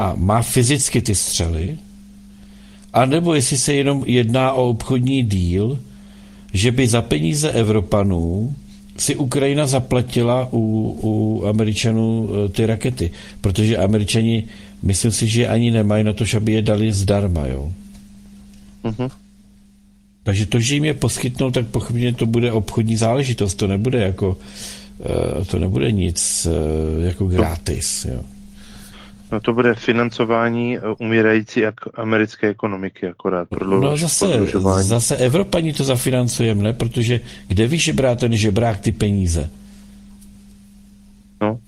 a má fyzicky ty střely, anebo jestli se jenom jedná o obchodní díl, že by za peníze Evropanů si Ukrajina zaplatila u Američanů ty rakety, protože Američani, myslím si, že ani nemají na to, aby je dali zdarma, jo. Mhm. Takže to, že jim je poskytnou, tak pochopně to bude obchodní záležitost, to nebude jako to nebude nic jako gratis, jo. No to bude financování umírající americké ekonomiky, akorát No prodlužování. zase Evropani to zafinancujeme, ne? Protože kde vyžebrá ten žebrák ty peníze? No.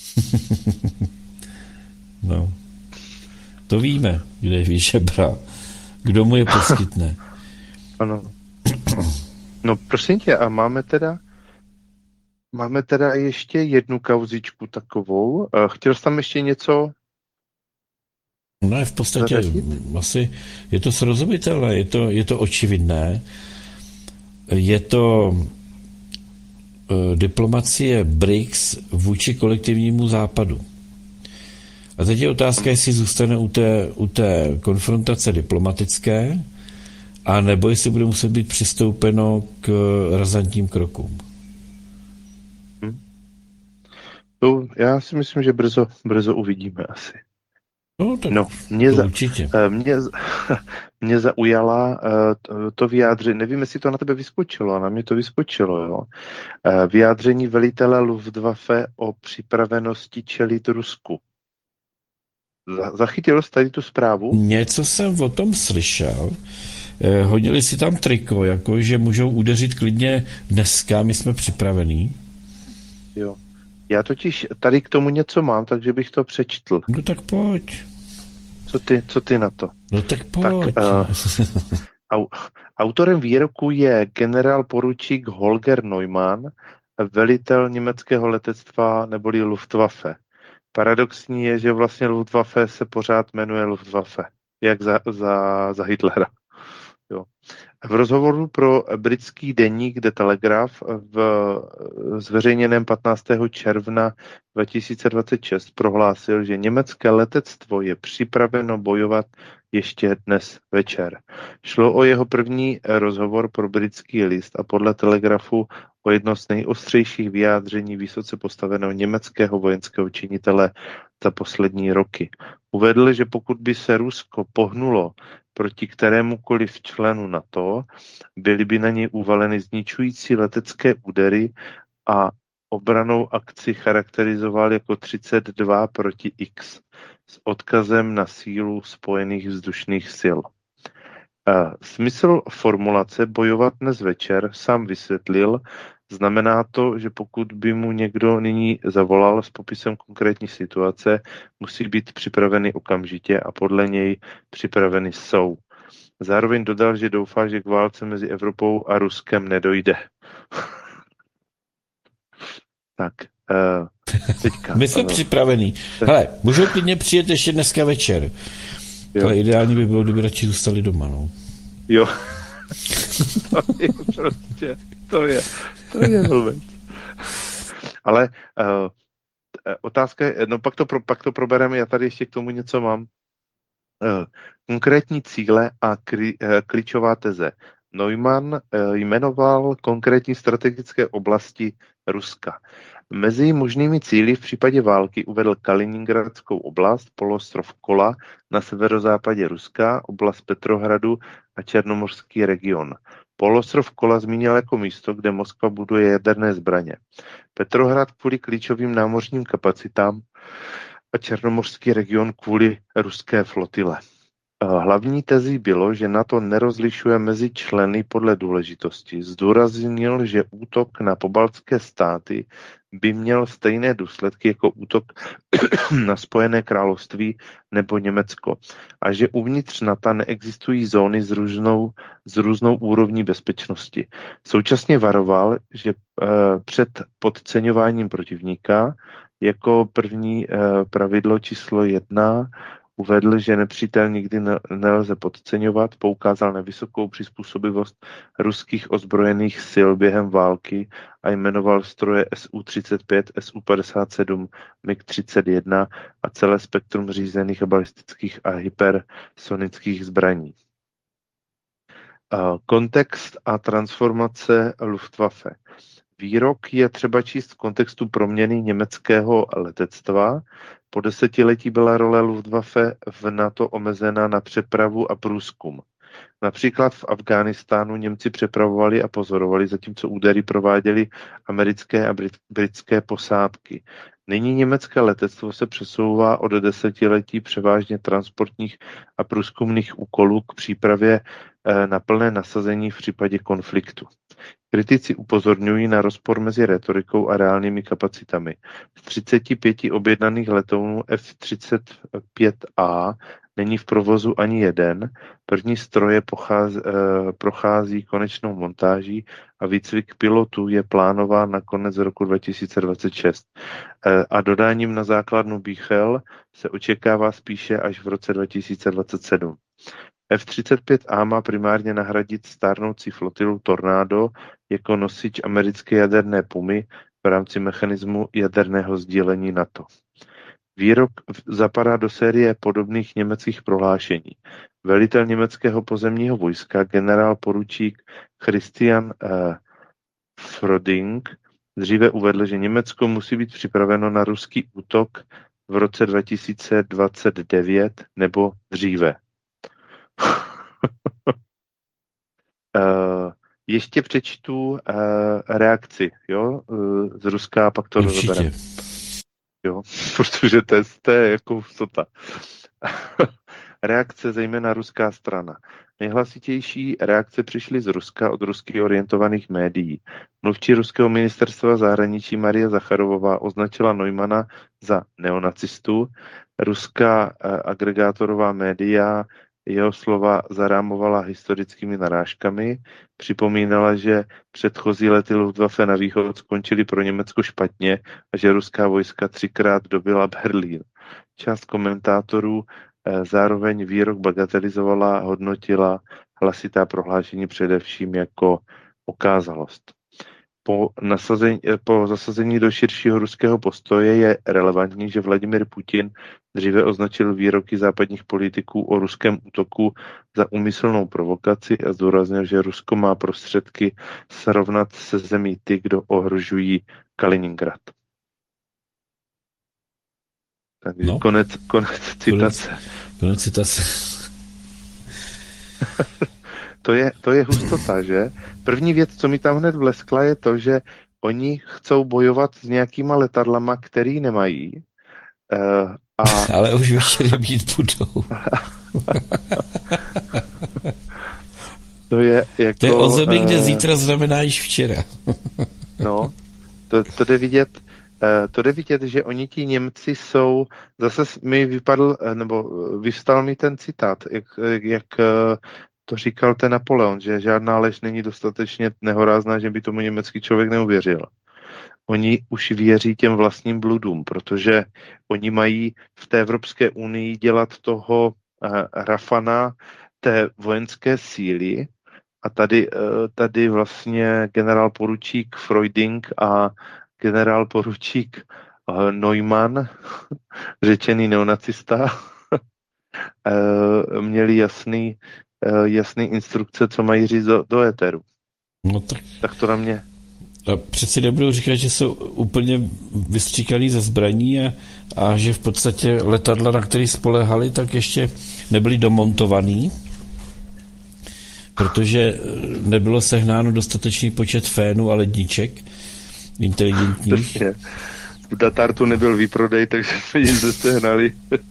No. To víme, kde vyžebrá. Kdo mu je poskytne. Ano. No prosím tě, a máme teda ještě jednu kauzičku takovou. Chtěl jsi tam ještě něco? No, v podstatě asi je to srozumitelné, je to očividné. Je to diplomacie BRICS vůči kolektivnímu západu. A teď je otázka, jestli zůstane u té konfrontace diplomatické, a nebo jestli bude muset být přistoupeno k razantním krokům. Já si myslím, že brzo uvidíme asi. No, tak určitě. Mě zaujala to vyjádření, nevím, jestli to na tebe vyskočilo, a na mě to vyskočilo, jo. Vyjádření velitele Luftwaffe o připravenosti čelit Rusku. Zachytil jsi tady tu zprávu? Něco jsem o tom slyšel. Hodili si tam triko, jako že můžou udeřit klidně dneska, my jsme připravení. Jo. Já totiž tady k tomu něco mám, takže bych to přečtl. No tak pojď. Co ty na to? No tak pojď. Autorem výroku je generál poručík Holger Neumann, velitel německého letectva neboli Luftwaffe. Paradoxní je, že vlastně Luftwaffe se pořád jmenuje Luftwaffe, jak za Hitlera. Jo. V rozhovoru pro britský deník The Telegraph zveřejněném 15. června 2026 prohlásil, že německé letectvo je připraveno bojovat ještě dnes večer. Šlo o jeho první rozhovor pro britský list a podle Telegrafu o jedno z nejostřejších vyjádření vysoce postaveného německého vojenského činitele za poslední roky. Uvedl, že pokud by se Rusko pohnulo proti kterémukoliv členu NATO, byly by na něj uvaleny zničující letecké údery a obranou akci charakterizoval jako 32 proti X s odkazem na sílu spojených vzdušných sil. Smysl formulace bojovat dnes večer sám vysvětlil. Znamená to, že pokud by mu někdo nyní zavolal s popisem konkrétní situace, musí být připraveny okamžitě a podle něj připraveny jsou. Zároveň dodal, že doufá, že k válce mezi Evropou a Ruskem nedojde. Tak, teďka. My jsme připravení. Hele, můžou klidně přijet ještě dneska večer. Jo. Ale ideálně by bylo, kdyby radši zůstali doma, no. Jo. To je velmi. Ale otázka je, no pak to probereme, já tady ještě k tomu něco mám. Konkrétní cíle a klíčová teze. Neumann jmenoval konkrétní strategické oblasti Ruska. Mezi možnými cíli v případě války uvedl Kaliningradskou oblast, poloostrov Kola na severozápadě Ruska, oblast Petrohradu a Černomorský region. Poloostrov Kola zmínil jako místo, kde Moskva buduje jaderné zbraně. Petrohrad kvůli klíčovým námořním kapacitám a Černomorský region kvůli ruské flotile. Hlavní tezí bylo, že NATO nerozlišuje mezi členy podle důležitosti. Zdůraznil, že útok na pobaltské státy by měl stejné důsledky jako útok na Spojené království nebo Německo a že uvnitř NATO neexistují zóny s různou úrovní bezpečnosti. Současně varoval, že před podceňováním protivníka jako první pravidlo číslo 1 Uvedl, že nepřítel nikdy nelze podceňovat, poukázal na vysokou přizpůsobivost ruských ozbrojených sil během války a jmenoval stroje Su-35, Su-57, MiG-31 a celé spektrum řízených a balistických a hypersonických zbraní. Kontext a transformace Luftwaffe. Výrok je třeba číst v kontextu proměny německého letectva. Po desetiletí byla role Luftwaffe v NATO omezena na přepravu a průzkum. Například v Afghánistánu Němci přepravovali a pozorovali, zatímco údery prováděly americké a britské posádky. Nyní německé letectvo se přesouvá od desetiletí převážně transportních a průzkumných úkolů k přípravě na plné nasazení v případě konfliktu. Kritici upozorňují na rozpor mezi retorikou a reálnými kapacitami. Z 35 objednaných letounů F-35A není v provozu ani jeden. První stroje prochází konečnou montáží a výcvik pilotů je plánován na konec roku 2026. A dodáním na základnu Bíchel se očekává spíše až v roce 2027. F-35A má primárně nahradit stárnoucí flotilu Tornado jako nosič americké jaderné pumy v rámci mechanismu jaderného sdílení NATO. Výrok zapadá do série podobných německých prohlášení. Velitel německého pozemního vojska, generál poručík Christian Froding, dříve uvedl, že Německo musí být připraveno na ruský útok v roce 2029 nebo dříve. Ještě přečtu reakci, jo, z Ruska, a pak to rozebereme. Jo, protože to je jako hustota. Reakce, zejména ruská strana. Nejhlasitější reakce přišly z Ruska od rusky orientovaných médií. Mluvčí ruského ministerstva zahraničí Maria Zacharovová označila Neumana za neonacistu. Ruská agregátorová média jeho slova zarámovala historickými narážkami, připomínala, že předchozí lety Luftwaffe na východ skončily pro Německo špatně a že ruská vojska 3krát dobyla Berlín. Část komentátorů zároveň výrok bagatelizovala, hodnotila hlasitá prohlášení především jako okázalost. Po zasazení do širšího ruského postoje je relevantní, že Vladimir Putin dříve označil výroky západních politiků o ruském útoku za úmyslnou provokaci a zdůraznil, že Rusko má prostředky srovnat se zemí ty, kdo ohrožují Kaliningrad. Takže no. konec citace. Konec citace. To je hustota, že? První věc, co mi tam hned vleskla, je to, že oni chcou bojovat s nějakýma letadlama, který nemají. Ale už večery být budou. To je jako... To je o zemi, kde zítra znamená již včera. No, to jde vidět, že oni ti Němci jsou, zase mi vyvstal mi ten citát, jak to říkal ten Napoleon, že žádná lež není dostatečně nehorázná, že by tomu německý člověk neuvěřil. Oni už věří těm vlastním bludům, protože oni mají v té Evropské unii dělat toho Rafana té vojenské síly a tady vlastně generál poručík Freuding a generál poručík Neumann, řečený neonacista, měli jasný instrukce, co mají říct do éteru. No tak to na mě. A přeci nebudou říkat, že jsou úplně vystříkaný ze zbraní a že v podstatě letadla, na které spolehali, tak ještě nebyly domontovaný, protože nebylo sehnáno dostatečný počet fénů a ledniček inteligentních. V Datartu nebyl výprodej, takže jsme nic sehnali.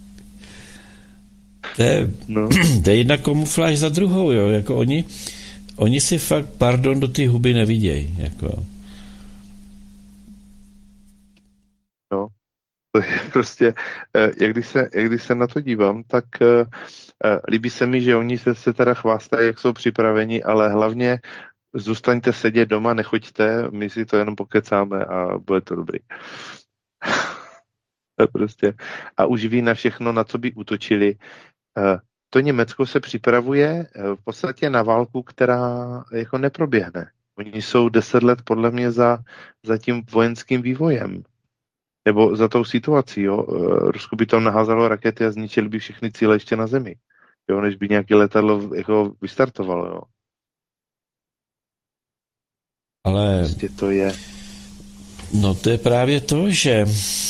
To je jedna kamufláž za druhou, jo, jako oni si fakt, do ty huby nevidějí, jako. No, to je prostě, jak když se na to dívám, tak líbí se mi, že oni se teda chvástají, jak jsou připraveni, ale hlavně zůstaňte sedět doma, nechoďte, my si to jenom pokecáme a bude to dobrý. prostě. A už ví na všechno, na co by útočili. To Německo se připravuje v podstatě na válku, která jako neproběhne. Oni jsou 10 let podle mě za tím vojenským vývojem. Nebo za tou situací, jo. Rusko by tam naházalo rakety a zničili by všechny cíle ještě na zemi. Jo, než by nějaké letadlo jako vystartovalo, jo. Ale Prostě to je... no to je právě to, že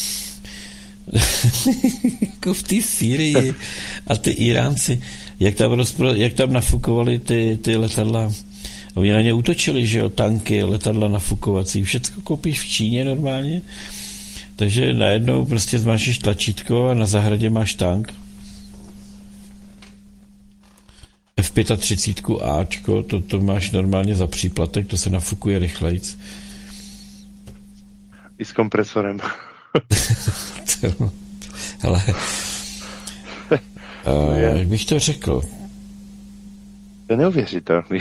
jako v té Sýrii a ty Iránci, jak tam nafukovali ty letadla, oni na ně útočili, že jo, tanky, letadla nafukovací, všechno koupíš v Číně normálně, takže najednou prostě zmáčíš tlačítko a na zahradě máš tank. F-35 Ačko, to máš normálně za příplatek, to se nafukuje rychlejc. I s kompresorem. Ale jak bych to řekl? To je neuvěřitelný.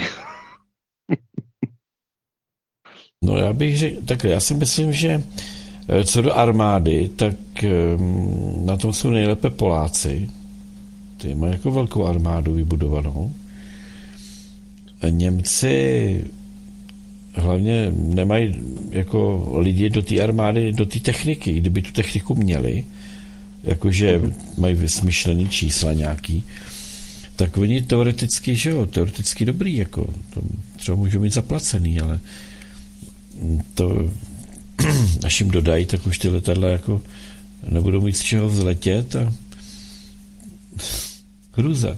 No já bych řekl, takhle, já si myslím, že co do armády, tak na tom jsou nejlépe Poláci. Ty mají jako velkou armádu vybudovanou. Němci hlavně nemají jako lidi do té armády, do té techniky. Kdyby tu techniku měli, jakože mají vysmyšlený čísla nějaký, tak oni teoreticky, že jo, teoreticky dobrý, jako to třeba můžou mít zaplacený, ale to až jim dodají, tak už ty letadla jako nebudou mít z čeho vzletět a hruza.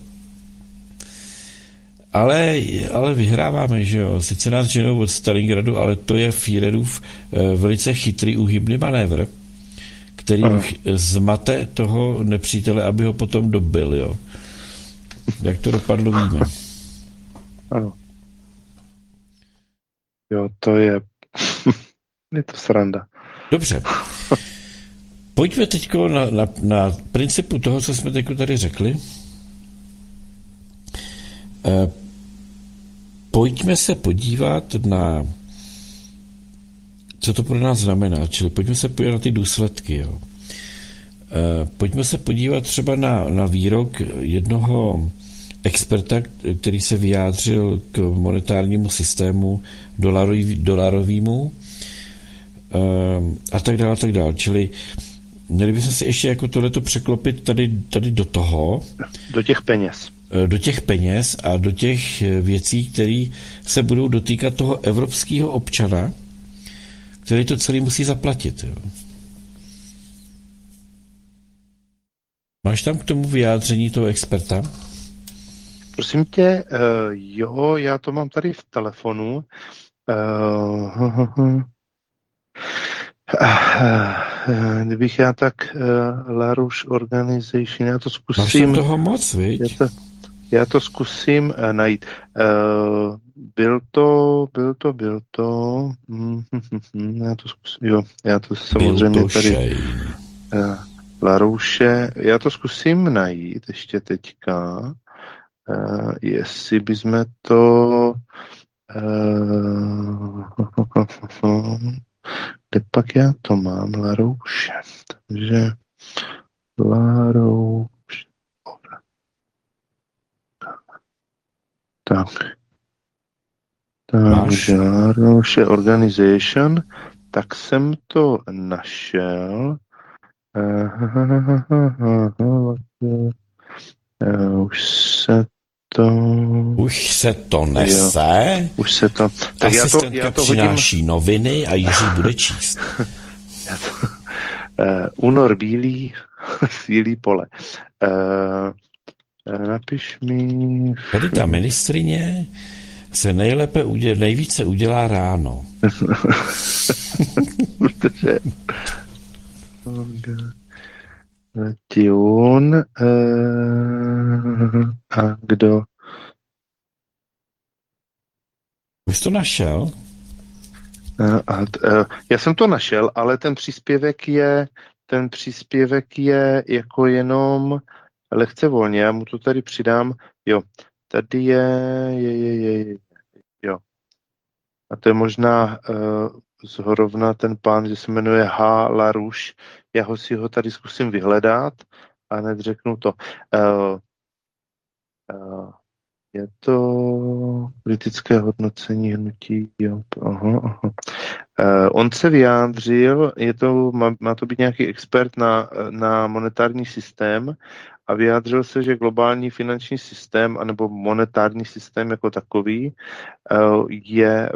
Ale vyhráváme, že jo. Sice nás ženou od Stalingradu, ale to je Führerův velice chytrý úhybný manévr, který zmate toho nepřítele, aby ho potom dobil, jo. Jak to dopadlo, víme. Ano. Jo, to je... je to sranda. Dobře. Pojďme teď na principu toho, co jsme teď tady řekli. Pojďme se podívat na, co to pro nás znamená, čili pojďme se podívat na ty důsledky. Jo. Pojďme se podívat třeba na výrok jednoho experta, který se vyjádřil k monetárnímu systému dolarovému a tak dále. Čili měli bychom si ještě jako tohleto překlopit tady do toho. Do těch peněz. Do těch peněz a do těch věcí, které se budou dotýkat toho evropského občana, který to celý musí zaplatit. Jo. Máš tam k tomu vyjádření toho experta? Prosím tě, jo, já to mám tady v telefonu. Kdybych já tak LaRouche Organization, já to zkusím. Máš toho moc, viď? Já to zkusím najít. Byl to. Já to zkusím, jo, já to samozřejmě tady. LaRouche, já to zkusím najít ještě teďka. Jestli bychom to... kde pak já to mám? LaRouche. Takže LaRouche. Takže LaRouche Organization. Tak jsem to našel. Už se to nese. Jo, už se to. Tak já to přináší hodím... noviny a Jiří bude číst. Únor bílý, bílý pole. Napiš mi... Tady ta ministrině se nejvíce udělá ráno. Protože... Tune a kdo? Už to našel? Já jsem to našel, ale ten příspěvek je jako jenom lehce volně. Já mu to tady přidám. Jo, tady je. Jo. A to je možná zhorovna ten pán, že se jmenuje H. LaRouche. Já si ho tady zkusím vyhledat a hned řeknu to. Uh, Je to kritické hodnocení hnutí, jo. Aha. On se vyjádřil, má to být nějaký expert na monetární systém a vyjádřil se, že globální finanční systém anebo monetární systém jako takový je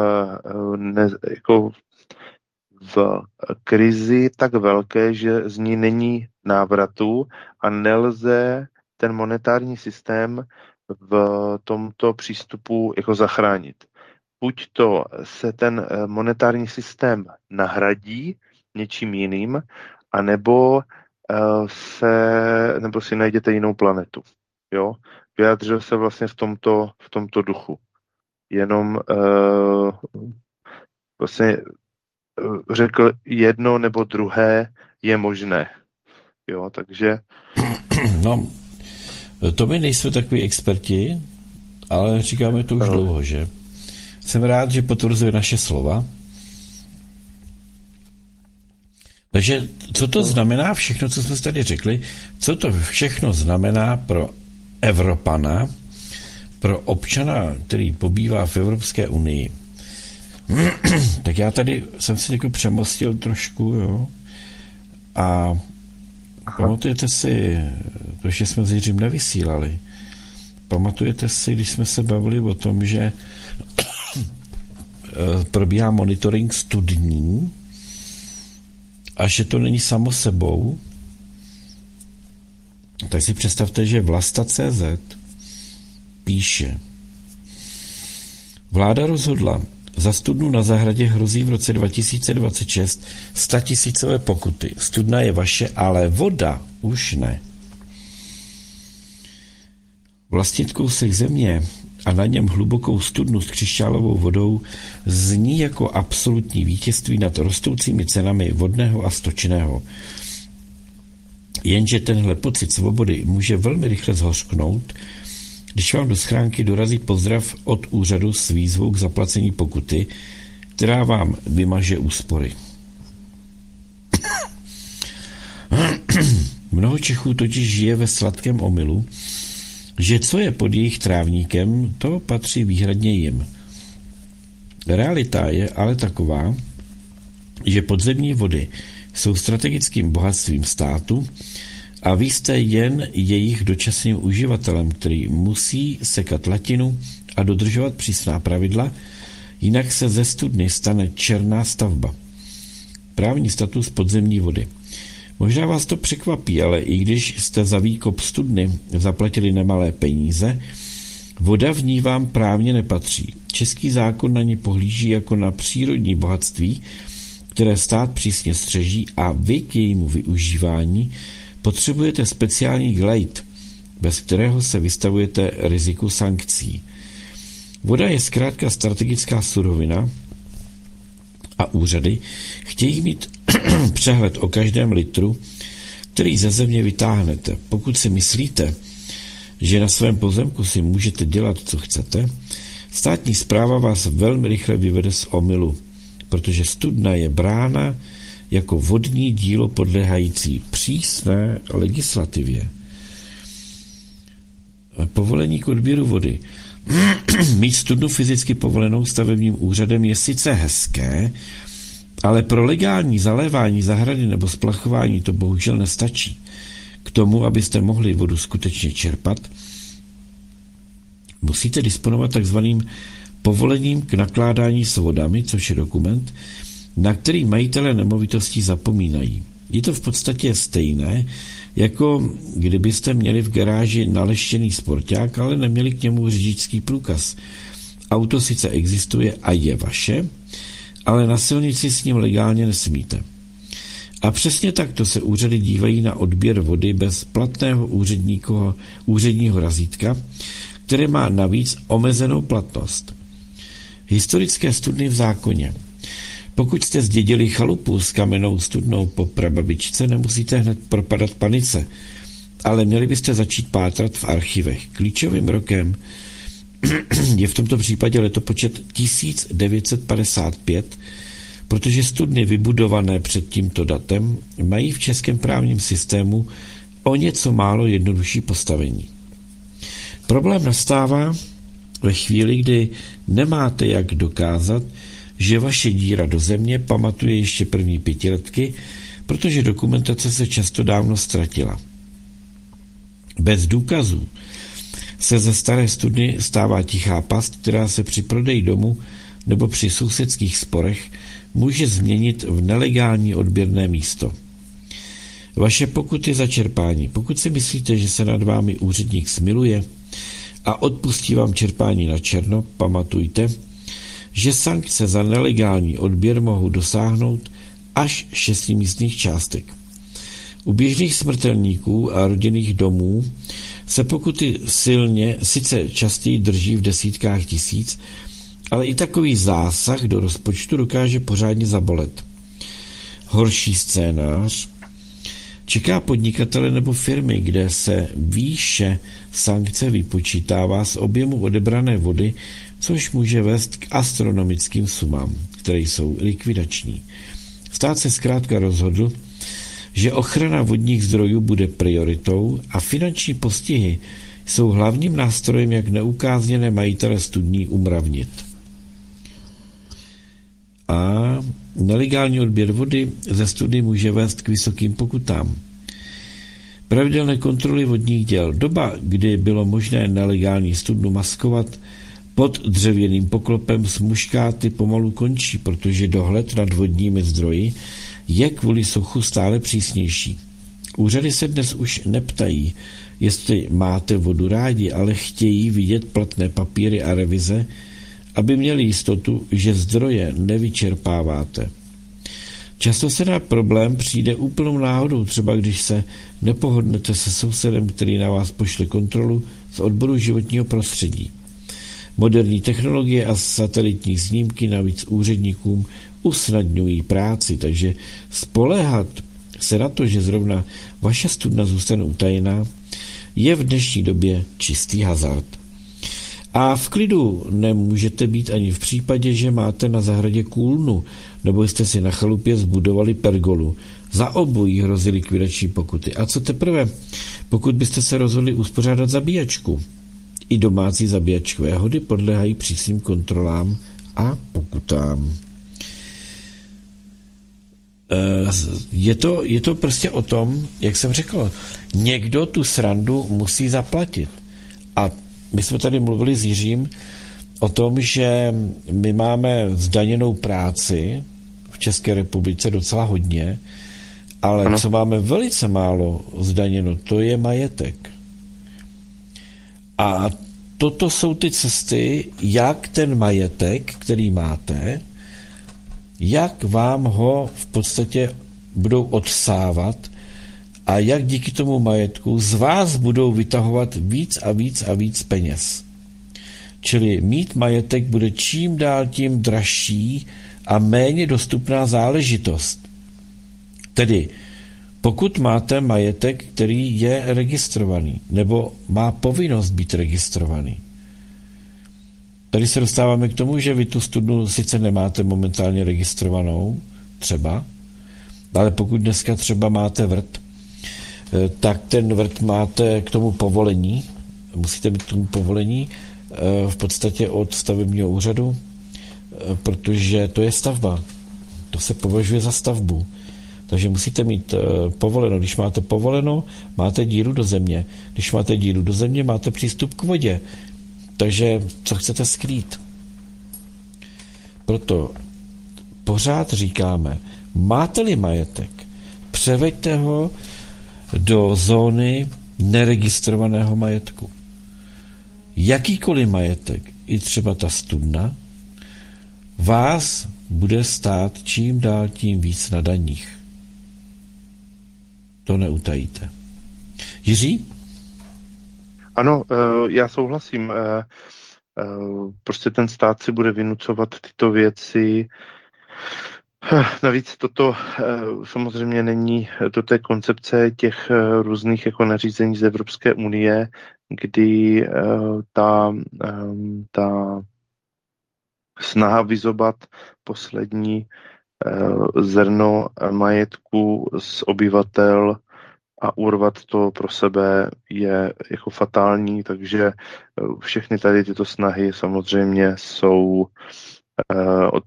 v krizi tak velké, že z ní není návratu a nelze ten monetární systém v tomto přístupu jako zachránit. Buď to se ten monetární systém nahradí něčím jiným, anebo si najděte jinou planetu. Jo? Vyjádřil se vlastně v tomto duchu. Jenom vlastně řekl jedno nebo druhé je možné. Jo, takže... No, to my nejsme takový experti, ale říkáme to už dlouho, že? Jsem rád, že potvrzuje naše slova. Takže co to znamená všechno, co jsme tady řekli, co to všechno znamená pro Evropana, pro občana, který pobývá v Evropské unii? Tak já tady jsem si jako přemostil trošku, jo, a pamatujete si, to, že jsme s Jiřím nevysílali, pamatujete si, když jsme se bavili o tom, že probíhá monitoring studní a že to není samo sebou, tak si představte, že Vlasta.cz píše: vláda rozhodla, za studnu na zahradě hrozí v roce 2026 100 000 pokuty. Studna je vaše, ale voda už ne. Vlastnit kousek země a na něm hlubokou studnu s křišťálovou vodou zní jako absolutní vítězství nad rostoucími cenami vodného a stočného. Jenže tenhle pocit svobody může velmi rychle zhořknout, když vám do schránky dorazí pozdrav od úřadu s výzvou k zaplacení pokuty, která vám vymaže úspory. Mnoho Čechů totiž žije ve sladkém omylu, že co je pod jejich trávníkem, to patří výhradně jim. Realita je ale taková, že podzemní vody jsou strategickým bohatstvím státu a vy jste jen jejich dočasným uživatelem, který musí sekat latinu a dodržovat přísná pravidla, jinak se ze studny stane černá stavba. Právní status podzemní vody. Možná vás to překvapí, ale i když jste za výkop studny zaplatili nemalé peníze, voda v ní vám právně nepatří. Český zákon na ní pohlíží jako na přírodní bohatství, které stát přísně střeží, a vy k jejímu využívání potřebujete speciální glejt, bez kterého se vystavujete riziku sankcí. Voda je zkrátka strategická surovina a úřady chtějí mít přehled o každém litru, který ze země vytáhnete. Pokud si myslíte, že na svém pozemku si můžete dělat, co chcete, státní správa vás velmi rychle vyvede z omylu, protože studna je brána jako vodní dílo podléhající přísné legislativě. Povolení k odběru vody. Mít studnu fyzicky povolenou stavebním úřadem je sice hezké, ale pro legální zalévání zahrady nebo splachování to bohužel nestačí. K tomu, abyste mohli vodu skutečně čerpat, musíte disponovat takzvaným povolením k nakládání s vodami, což je dokument, na který majitelé nemovitostí zapomínají. Je to v podstatě stejné, jako kdybyste měli v garáži naleštěný sporták, ale neměli k němu řidičský průkaz. Auto sice existuje a je vaše, ale na silnici s ním legálně nesmíte. A přesně takto se úřady dívají na odběr vody bez platného úředního razítka, které má navíc omezenou platnost. Historické studny v zákoně. Pokud jste zdědili chalupu s kamennou studnou po prababičce, nemusíte hned propadat panice, ale měli byste začít pátrat v archivech. Klíčovým rokem je v tomto případě letopočet 1955, protože studny vybudované před tímto datem mají v českém právním systému o něco málo jednodušší postavení. Problém nastává ve chvíli, kdy nemáte jak dokázat, že vaše díra do země pamatuje ještě první pětiletky, protože dokumentace se často dávno ztratila. Bez důkazů se ze staré studny stává tichá past, která se při prodeji domu nebo při sousedských sporech může změnit v nelegální odběrné místo. Vaše pokuty za čerpání. Pokud si myslíte, že se nad vámi úředník smiluje a odpustí vám čerpání na černo, pamatujte, že sankce za nelegální odběr mohou dosáhnout až 6 místních částek. U běžných smrtelníků a rodinných domů se pokuty silně sice častěji drží v desítkách tisíc, ale i takový zásah do rozpočtu dokáže pořádně zabolet. Horší scénář čeká podnikatele nebo firmy, kde se výše sankce vypočítává z objemu odebrané vody, což může vést k astronomickým sumám, které jsou likvidační. Stát se zkrátka rozhodl, že ochrana vodních zdrojů bude prioritou a finanční postihy jsou hlavním nástrojem, jak neukázněné majitele studní umravnit. A nelegální odběr vody ze studny může vést k vysokým pokutám. Pravidelné kontroly vodních děl. Doba, kdy bylo možné nelegální studnu maskovat pod dřevěným poklopem s muškáty, pomalu končí, protože dohled nad vodními zdroji je kvůli suchu stále přísnější. Úřady se dnes už neptají, jestli máte vodu rádi, ale chtějí vidět platné papíry a revize, aby měli jistotu, že zdroje nevyčerpáváte. Často se na problém přijde úplnou náhodou, třeba když se nepohodnete se sousedem, který na vás pošle kontrolu z odboru životního prostředí. Moderní technologie a satelitní snímky navíc úředníkům usnadňují práci, takže spoléhat se na to, že zrovna vaše studna zůstane utajená, je v dnešní době čistý hazard. A v klidu nemůžete být ani v případě, že máte na zahradě kůlnu, nebo jste si na chalupě zbudovali pergolu. Za obojí hrozí likvidační pokuty. A co teprve, pokud byste se rozhodli uspořádat zabíjačku? I domácí zabíjačkové hody podléhají přísným kontrolám a pokutám. Je to prostě o tom, jak jsem řekl, někdo tu srandu musí zaplatit. A my jsme tady mluvili s Jiřím o tom, že my máme zdaněnou práci v České republice docela hodně, ale ano. Co máme velice málo zdaněno, to je majetek. A toto jsou ty cesty, jak ten majetek, který máte, jak vám ho v podstatě budou odsávat a jak díky tomu majetku z vás budou vytahovat víc a víc a víc peněz. Čili mít majetek bude čím dál tím dražší a méně dostupná záležitost. Tedy pokud máte majetek, který je registrovaný, nebo má povinnost být registrovaný. Tady se dostáváme k tomu, že vy tu studnu sice nemáte momentálně registrovanou, třeba, ale pokud dneska třeba máte vrt, tak ten vrt máte k tomu povolení, musíte mít k tomu povolení v podstatě od stavebního úřadu, protože to je stavba. To se považuje za stavbu. Takže musíte mít povoleno. Když máte povoleno, máte díru do země. Když máte díru do země, máte přístup k vodě. Takže co chcete skrýt? Proto pořád říkáme, máte-li majetek, převeďte ho do zóny neregistrovaného majetku. Jakýkoliv majetek, i třeba ta studna, vás bude stát čím dál tím víc na daních. To neutajíte. Jiří? Ano, já souhlasím. Prostě ten stát si bude vynucovat tyto věci. Navíc toto samozřejmě není, toto je koncepce těch různých jako nařízení z Evropské unie, kdy ta snaha vyzobat poslední zrno majetku z obyvatel a urvat to pro sebe je jako fatální, takže všechny tady tyto snahy samozřejmě jsou od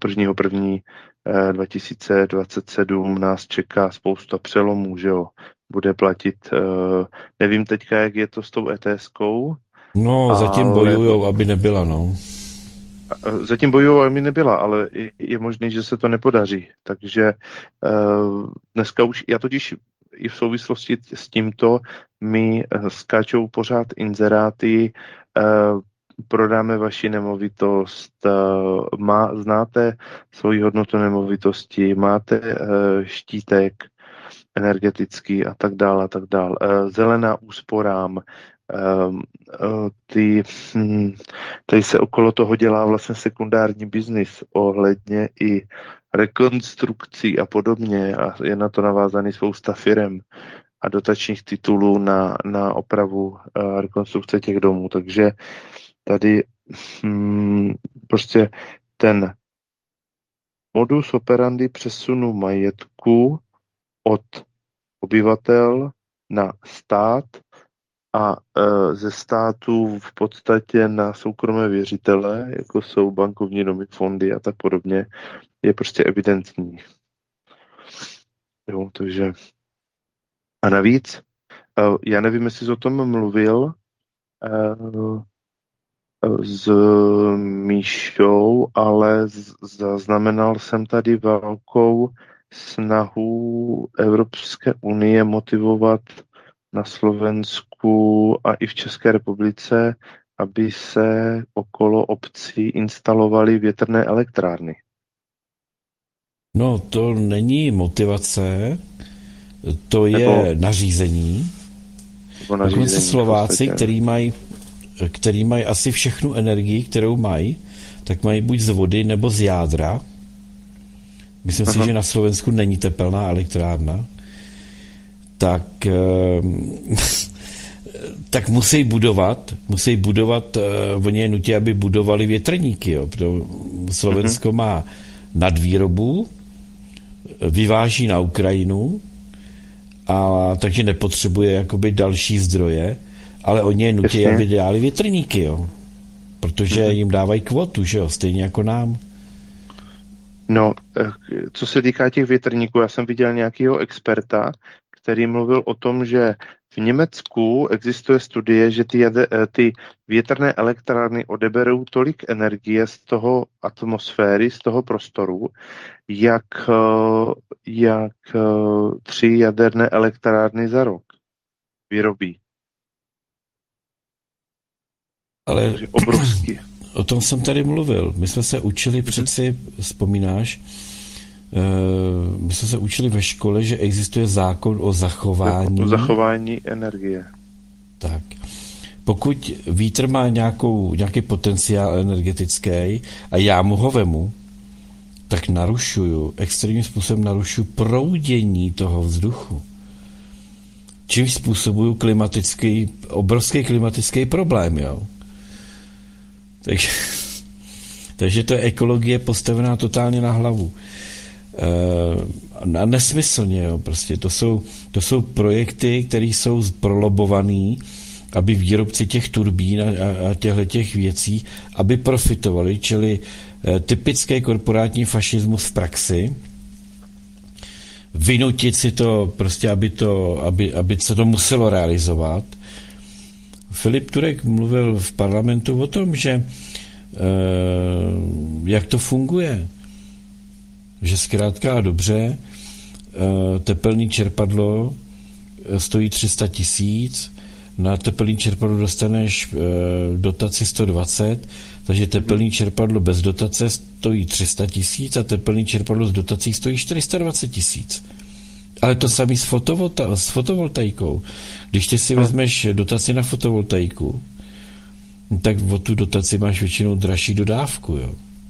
1.1.2027 nás čeká spousta přelomů, že jo. Bude platit, nevím teďka, jak je to s tou ETS-kou, No, zatím ale bojujou, aby nebyla, no. zatím bojují, mi nebyla, ale je možné, že se to nepodaří. Takže dneska už, já totiž i v souvislosti s tímto mi skáčou pořád inzeráty, prodáme vaši nemovitost, znáte svoji hodnotu nemovitosti, máte štítek energetický a tak dále, a tak dále. Zelená úsporám, tady se okolo toho dělá vlastně sekundární biznis ohledně i rekonstrukcí a podobně a je na to navázaný spousta firem a dotačních titulů na opravu a rekonstrukce těch domů. Takže tady prostě ten modus operandi přesunu majetku od obyvatel na stát a ze státu v podstatě na soukromé věřitele, jako jsou bankovní domy, fondy a tak podobně, je prostě evidentní. Jo, takže a navíc, já nevím, jestli jsi o tom mluvil s Míšou, ale zaznamenal jsem tady velkou snahu Evropské unie motivovat na Slovensku a i v České republice, aby se okolo obcí instalovaly větrné elektrárny. No, to není motivace, to je nařízení. Dokonce Slováci, který mají asi všechnu energii, kterou mají, tak mají buď z vody nebo z jádra. Myslím si, že na Slovensku není tepelná elektrárna. Tak musí budovat, oni je nutí, aby budovali větrníky. Jo. Slovensko má nadvýrobu, vyváží na Ukrajinu, takže nepotřebuje jakoby další zdroje, ale oni je nutí, aby dělali větrníky, jo. Protože jim dávají kvotu, že jo, stejně jako nám. No, co se týká těch větrníků, já jsem viděl nějakého experta, který mluvil o tom, že v Německu existuje studie, že ty větrné elektrárny odeberou tolik energie z toho atmosféry, z toho prostoru, jak 3 jaderné elektrárny za rok vyrobí. Ale obrovský. O tom jsem tady mluvil. My jsme se učili přeci, vzpomínáš, my jsme se učili ve škole, že existuje zákon o zachování... O zachování energie. Tak. Pokud vítr má nějaký potenciál energetický a já mu ho vemu, tak extrémním způsobem narušuju proudění toho vzduchu. Čímž způsobuju obrovský klimatický problém, jo. Takže to je ekologie postavená totálně na hlavu. A nesmyslně, jo, prostě. To jsou projekty, které jsou prolobované, aby výrobci těch turbín a těch věcí, aby profitovali, čili typický korporátní fašismus v praxi, vynutit si to prostě, aby se to muselo realizovat. Filip Turek mluvil v parlamentu o tom, že jak to funguje. Že zkrátka a dobře tepelný čerpadlo stojí 300 000, na tepelný čerpadlo dostaneš dotaci 120, takže tepelný čerpadlo bez dotace stojí 300 000 a tepelný čerpadlo s dotací stojí 420 000. Ale to samé s fotovoltaikou. Když ty si vezmeš dotaci na fotovoltaiku, tak o tu dotaci máš většinou dražší dodávku, jo.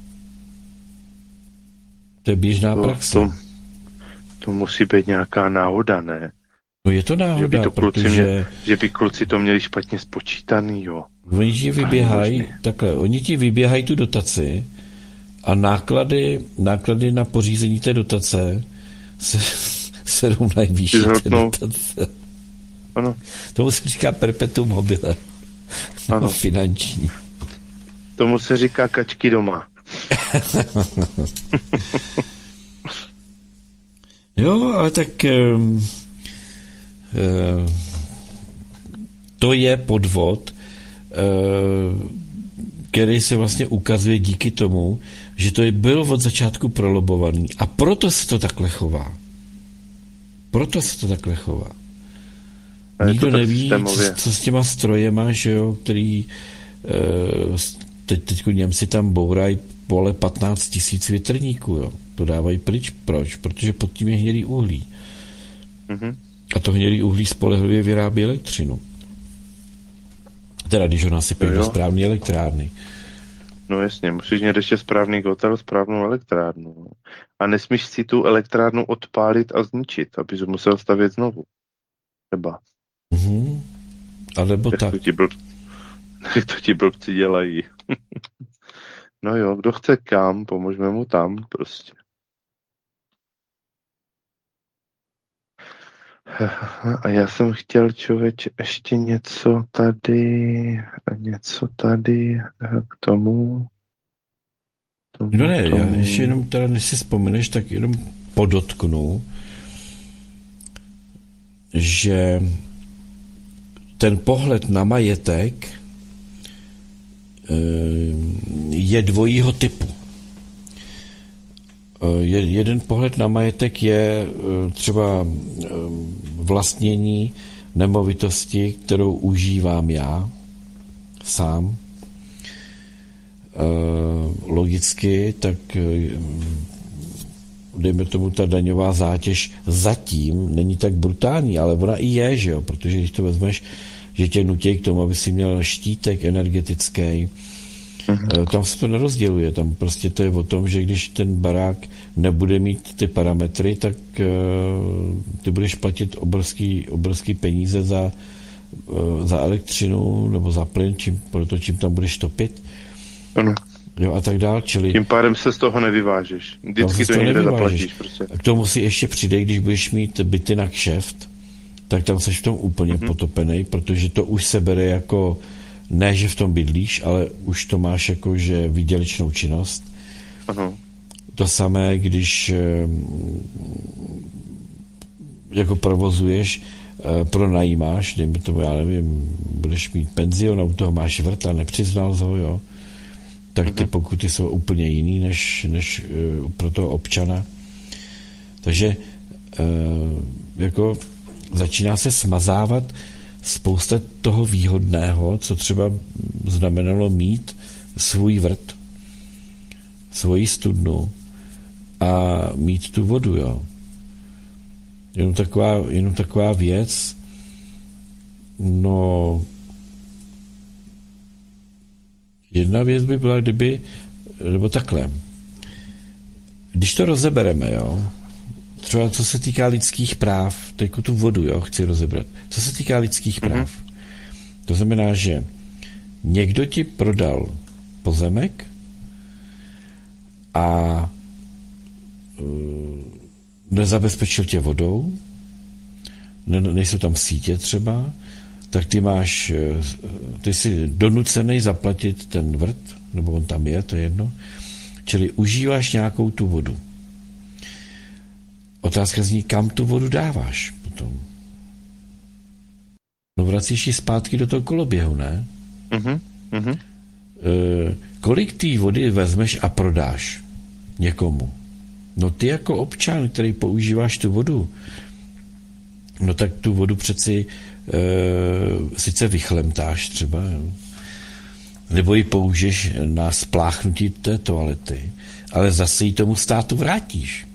To je běžná praxe. To musí být nějaká náhoda, ne? No je to náhoda, že by kluci to měli špatně spočítaný, jo. Oni ti vyběhají tu dotaci A náklady na pořízení té dotace se rovnají výši té dotace. Ano. Tomu se říká perpetuum mobile. Ano. Finanční. Tomu se říká kačky doma. Jo, ale tak to je podvod, který se vlastně ukazuje díky tomu, že to bylo od začátku prolobovaný a proto se to takhle chová. Nikdo neví, co s těma strojema, že jo, který teď Němci tam bourají pole 15 000 větrníků, jo. To dávají pryč. Proč? Protože pod tím je hnědý uhlí. Mm-hmm. A to hnědý uhlí spolehlivě vyrábí elektřinu. Teda, když ho nasypí do správné elektrárny. No jasně, musíš mít ještě správný kotel, správnou elektrárnu. A nesmíš si tu elektrárnu odpálit a zničit, abys musel stavět znovu. Třeba. Mm-hmm. A nebo tak. To ti blbci dělají. No jo, kdo chce kam, pomožme mu tam prostě. A já jsem chtěl, člověče, ještě něco tady k tomu. No ne, já ještě jenom teda, než si vzpomeneš, tak jenom podotknu, že ten pohled na majetek je dvojího typu. Jeden pohled na majetek je třeba vlastnění nemovitosti, kterou užívám já sám. Logicky, tak dejme tomu, ta daňová zátěž zatím není tak brutální, ale ona i je, že jo, protože když to vezmeš, že tě nutí k tomu, aby si měl štítek energetický, tam se to nerozděluje, tam prostě to je o tom, že když ten barák nebude mít ty parametry, tak ty budeš platit obrovský peníze za elektřinu nebo za plyn, čím tam budeš topit. Ano. Jo, a tak dál, čili... Tím pádem se z toho nevyvážeš. Vždycky to někde zaplatíš. Prostě. A k tomu si ještě přidej, když budeš mít byty na kšeft, tak tam seš v tom úplně potopený, protože to už se bere jako, ne, že v tom bydlíš, ale už to máš jako, že výdělečnou činnost. Aha. To samé, když jako provozuješ, pronajímáš, dejme tomu, já nevím, budeš mít penzion a u toho máš vrt a nepřiznal ho, jo, tak ty pokuty jsou úplně jiný, než pro toho občana. Takže jako začíná se smazávat spousta toho výhodného, co třeba znamenalo mít svůj vrt, svoji studnu a mít tu vodu, jo. Jenom taková věc, no jedna věc by byla, nebo takhle, když to rozebereme, jo, třeba co se týká lidských práv, teď tu vodu, jo, chci rozebrat, co se týká lidských práv, to znamená, že někdo ti prodal pozemek a nezabezpečil tě vodou, nejsou tam sítě třeba, tak ty jsi donucený zaplatit ten vrt, nebo on tam je, to je jedno, čili užíváš nějakou tu vodu. Otázka zní, kam tu vodu dáváš potom? No vracíš ji zpátky do toho koloběhu, ne? Kolik té vody vezmeš a prodáš někomu? No ty jako občan, který používáš tu vodu, no tak tu vodu přeci sice vychlemtáš třeba, jo? Nebo ji použiješ na spláchnutí té toalety, ale zase ji tomu státu vrátíš.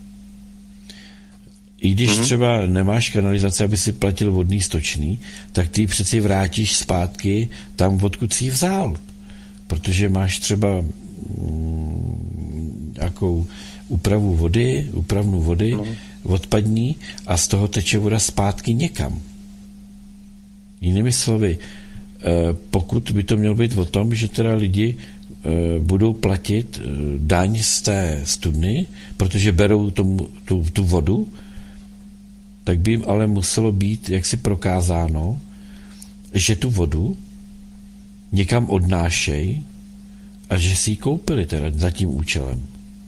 I když třeba nemáš kanalizaci, aby si platil vodný stočný, tak ty ji přeci vrátíš zpátky tam, odkud jsi ji vzal. Protože máš třeba nějakou úpravnu vody, odpadní, a z toho teče voda zpátky někam. Jinými slovy, pokud by to mělo být o tom, že teda lidi budou platit daň z té studny, protože berou tu vodu, tak by jim ale muselo být jaksi prokázáno, že tu vodu někam odnášejí a že si ji koupili teda za tím účelem.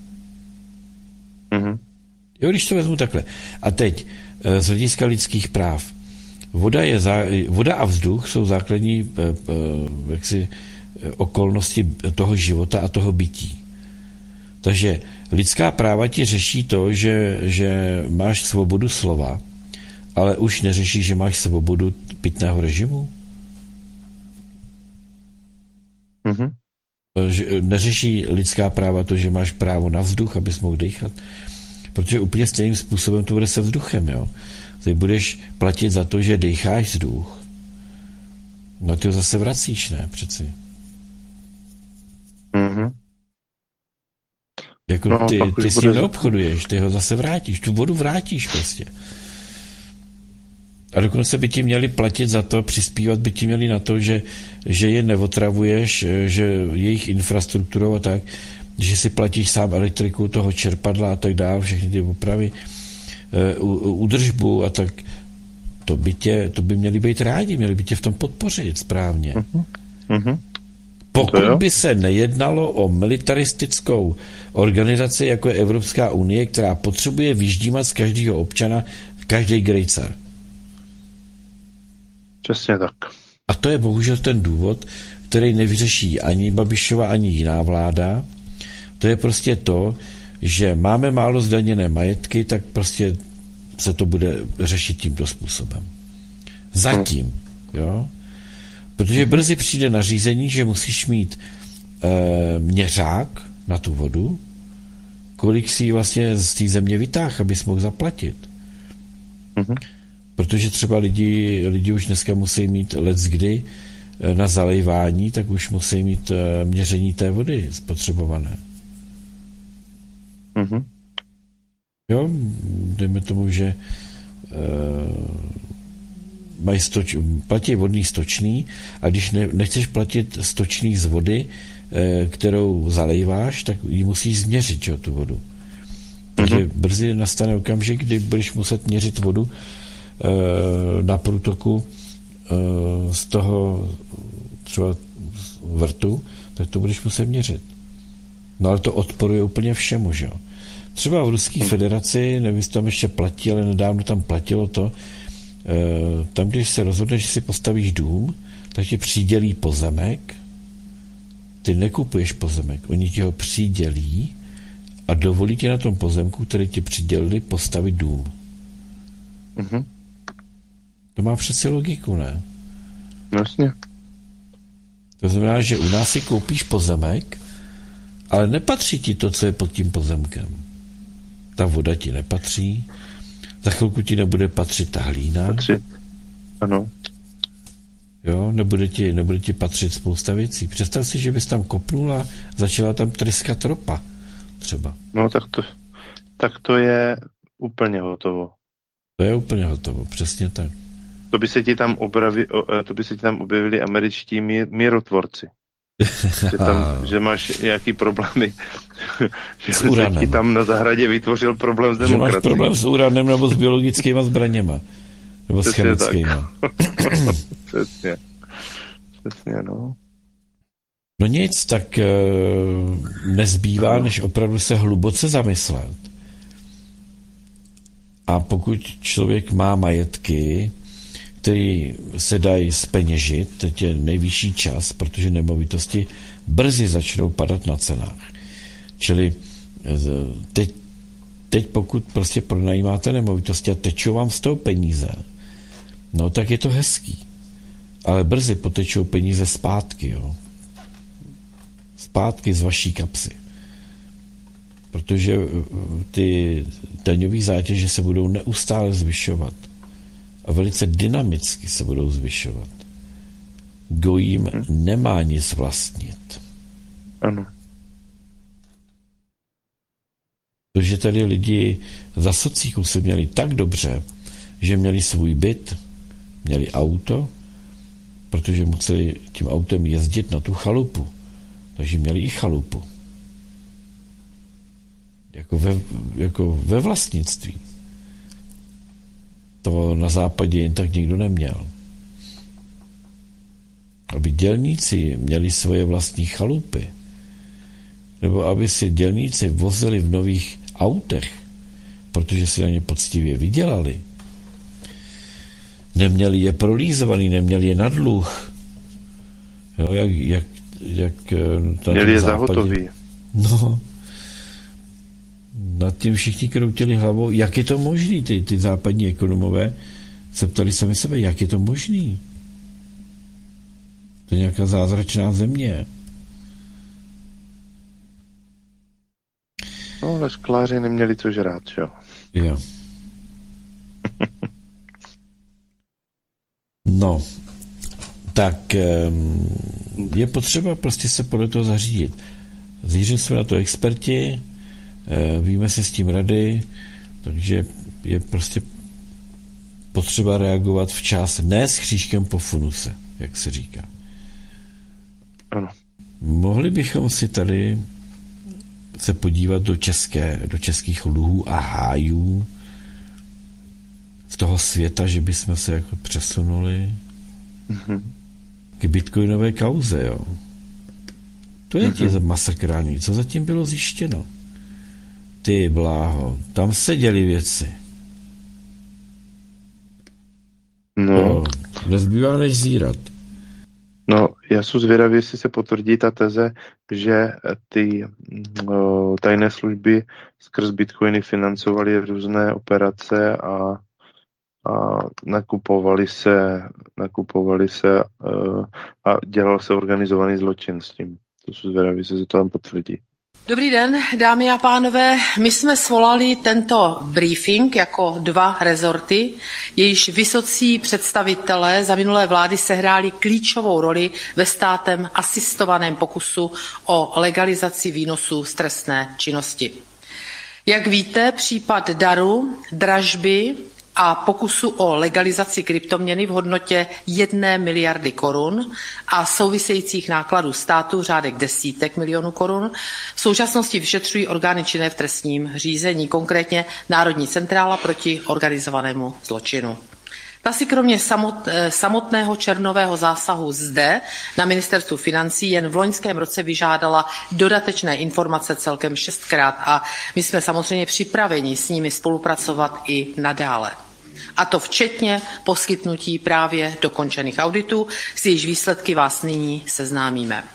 Mhm. Jo, když to vezmu takhle. A teď z hlediska lidských práv. Voda a vzduch jsou základní jaksi, okolnosti toho života a toho bytí. Takže lidská práva ti řeší to, že máš svobodu slova, ale už neřeší, že máš svobodu pitného režimu. Mhm. Neřeší lidská práva to, že máš právo na vzduch, abys mohl dýchat. Protože úplně stejným způsobem to bude se vzduchem. Jo? Ty budeš platit za to, že dýcháš vzduch. No ty ho zase vracíš, ne? Přeci. Mhm. Jako No, ty s tím neobchoduješ, ty ho zase vrátíš, tu vodu vrátíš prostě. A dokonce by ti měli platit za to, přispívat by ti měli na to, že je neotravuješ, že jejich infrastrukturou a tak, že si platíš sám elektriku toho čerpadla a tak dále, všechny ty opravy, údržbu a tak. To by měli být rádi, měli by tě v tom podpořit správně. Mhm. Pokud by se nejednalo o militaristickou organizaci, jako je Evropská unie, která potřebuje vyždímat z každého občana každý grejcar. Přesně tak. A to je bohužel ten důvod, který nevyřeší ani Babišova, ani jiná vláda. To je prostě to, že máme málo zdaněné majetky, tak prostě se to bude řešit tímto způsobem. Zatím, jo? Protože brzy přijde nařízení, že musíš mít měřák na tu vodu, kolik si vlastně z té země vytáh, abys mohl zaplatit. Mhm. Protože třeba lidi už dneska musí mít leckdy na zalejvání, tak už musí mít měření té vody spotřebované. Mhm. Jo, dejme tomu, že platí vodný stočný a když nechceš platit stočný z vody, kterou zalejváš, tak ji musíš změřit, jo, tu vodu. Takže brzy nastane okamžik, kdy budeš muset měřit vodu na průtoku z toho třeba vrtu, tak to budeš muset měřit. No ale to odporuje úplně všemu, že jo. Třeba v Ruské federaci, nevím, jestli tam ještě platí, ale nedávno tam platilo to, tam, když se rozhodneš, že si postavíš dům, tak ti přidělí pozemek, ty nekupuješ pozemek, oni ti ho přidělí a dovolí ti na tom pozemku, který ti přidělili, postavit dům. Mhm. To má přeci logiku, ne? Jasně. To znamená, že u nás si koupíš pozemek, ale nepatří ti to, co je pod tím pozemkem. Ta voda ti nepatří, za chvilku ti nebude patřit ta hlína. Ano. Jo, nebude ti patřit spousta věcí. Představ si, že bys tam kopnul a začala tam tryskat ropa. Třeba. No tak to je úplně hotovo. To je úplně hotovo, přesně tak. To by se ti tam objevili američtí mírotvorci. Že máš nějaký problémy. Že se ti tam na zahradě vytvořil problém s demokracií. Že máš problém s uranem nebo s biologickými zbraněma. Nebo s chemickýma. Přesně. Přesně, no. No nic, tak nezbývá, než opravdu se hluboce zamyslet. A pokud člověk má majetky, který se dají zpeněžit, teď je nejvyšší čas, protože nemovitosti brzy začnou padat na cenách. Čili teď pokud prostě pronajímáte nemovitosti a tečou vám z toho peníze, no tak je to hezký. Ale brzy potečou peníze zpátky, jo. Zpátky z vaší kapsy. Protože ty daňové zátěže se budou neustále zvyšovat. A velice dynamicky se budou zvyšovat. Kdo jim nemá nic vlastnit. Ano. Protože tady lidi za socíku se měli tak dobře, že měli svůj byt, měli auto, protože museli tím autem jezdit na tu chalupu. Takže měli i chalupu. Jako ve vlastnictví. To na západě jen tak nikdo neměl. Aby dělníci měli svoje vlastní chalupy, nebo aby si dělníci vozili v nových autech, protože si na ně poctivě vydělali. Neměli je prolízovaný, neměli je na dluh. Jo, jak měli je zahotový. No, nad tím všichni kroutili hlavou, jak je to možný, ty západní ekonomové se ptali sami sebe, jak je to možný. To je nějaká zázračná země. No, ale školáři neměli co žrát, jo. Jo. No, tak je potřeba prostě se podle toho zařídit. Zřídili jsme na to experti, víme si s tím rady, takže je prostě potřeba reagovat včas, ne s křížkem po funuse, jak se říká. Ano. Mohli bychom si tady se podívat do českých luhů a hájů z toho světa, že bychom se jako přesunuli k bitcoinové kauze, jo. To je ti masakrální, co zatím bylo zjištěno. Ty bláho, tam se děly věci. No. Nezbývá než zírat. No, já jsem zvědavý, jestli se potvrdí ta teze, že ty tajné služby skrz bitcoiny financovaly různé operace a nakupovali se a dělal se organizovaný zločin s tím. To jsou zvědavý, jestli se to tam potvrdí. Dobrý den, dámy a pánové. My jsme svolali tento briefing jako 2 rezorty, jejichž vysocí představitelé za minulé vlády sehráli klíčovou roli ve státem asistovaném pokusu o legalizaci výnosů z trestné činnosti. Jak víte, případ daru, dražby a pokusu o legalizaci kryptoměny v hodnotě 1 miliardy korun a souvisejících nákladů státu v řádech desítek milionů korun v současnosti vyšetřují orgány činné v trestním řízení, konkrétně Národní centrála proti organizovanému zločinu. Ta si kromě samotného červnového zásahu zde na Ministerstvu financí jen v loňském roce vyžádala dodatečné informace celkem 6krát a my jsme samozřejmě připraveni s nimi spolupracovat i nadále. A to včetně poskytnutí právě dokončených auditů, s jejichž výsledky vás nyní seznámíme.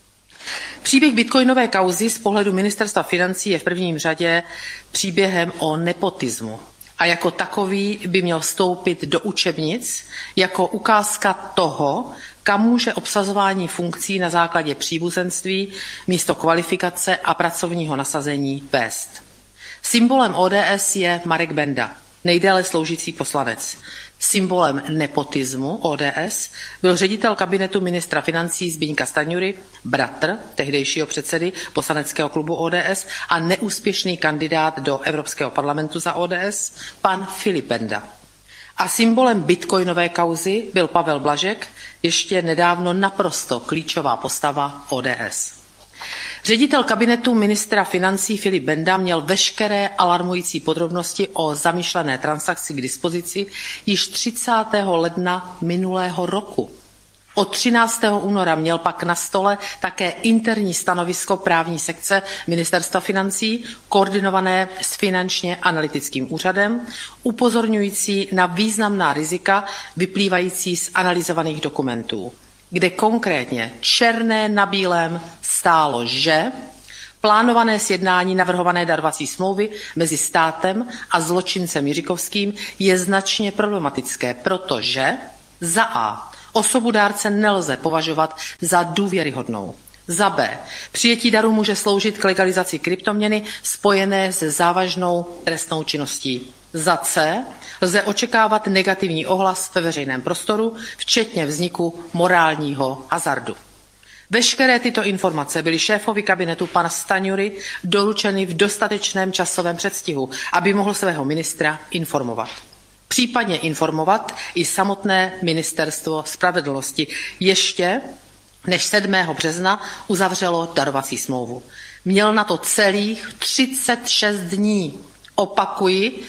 Příběh bitcoinové kauzy z pohledu Ministerstva financí je v prvním řadě příběhem o nepotismu. A jako takový by měl vstoupit do učebnic jako ukázka toho, kam může obsazování funkcí na základě příbuzenství místo kvalifikace a pracovního nasazení vést. Symbolem ODS je Marek Benda, nejdéle sloužící poslanec. Symbolem nepotismu ODS byl ředitel kabinetu ministra financí Zbyňka Stanjury, bratr tehdejšího předsedy poslaneckého klubu ODS a neúspěšný kandidát do Evropského parlamentu za ODS, pan Filip Benda. A symbolem bitcoinové kauzy byl Pavel Blažek, ještě nedávno naprosto klíčová postava ODS. Ředitel kabinetu ministra financí Filip Benda měl veškeré alarmující podrobnosti o zamýšlené transakci k dispozici již 30. ledna minulého roku. Od 13. února měl pak na stole také interní stanovisko právní sekce Ministerstva financí, koordinované s finančně analytickým úřadem, upozorňující na významná rizika vyplývající z analyzovaných dokumentů, kde konkrétně černé na bílém stálo, že plánované sjednání navrhované darovací smlouvy mezi státem a zločincem Jiříkovským je značně problematické, protože za a. osobu dárce nelze považovat za důvěryhodnou. Za b. přijetí daru může sloužit k legalizaci kryptoměny spojené se závažnou trestnou činností. Za c. lze očekávat negativní ohlas ve veřejném prostoru, včetně vzniku morálního hazardu. Veškeré tyto informace byly šéfovi kabinetu pana Stanjury doručeny v dostatečném časovém předstihu, aby mohl svého ministra informovat. Případně informovat i samotné Ministerstvo spravedlnosti ještě než 7. března uzavřelo darovací smlouvu. Měl na to celých 36 dní. Opakuji,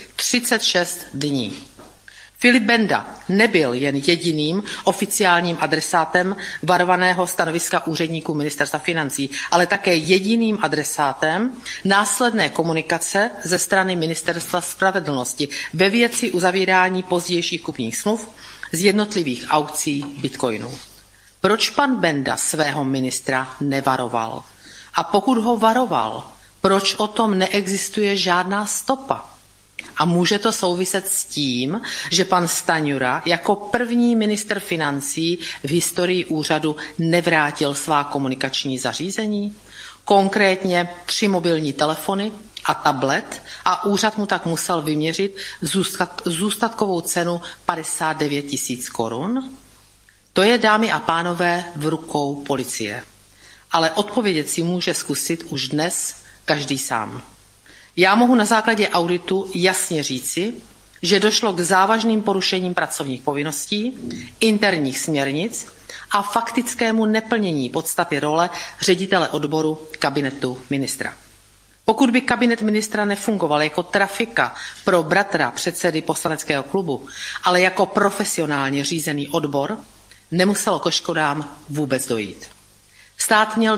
36 dní. Filip Benda nebyl jen jediným oficiálním adresátem varovaného stanoviska úředníků Ministerstva financí, ale také jediným adresátem následné komunikace ze strany Ministerstva spravedlnosti ve věci uzavírání pozdějších kupních smluv z jednotlivých aukcí bitcoinů. Proč pan Benda svého ministra nevaroval? A pokud ho varoval, proč o tom neexistuje žádná stopa? A může to souviset s tím, že pan Stanjura jako první ministr financí v historii úřadu nevrátil svá komunikační zařízení? Konkrétně 3 mobilní telefony a tablet a úřad mu tak musel vyměřit zůstatkovou cenu 59 000 korun? To je, dámy a pánové, v rukou policie. Ale odpovědět si může zkusit už dnes každý sám. Já mohu na základě auditu jasně říci, že došlo k závažným porušením pracovních povinností, interních směrnic a faktickému neplnění podstaty role ředitele odboru kabinetu ministra. Pokud by kabinet ministra nefungoval jako trafika pro bratra předsedy poslaneckého klubu, ale jako profesionálně řízený odbor, nemuselo ke škodám vůbec dojít. Stát měl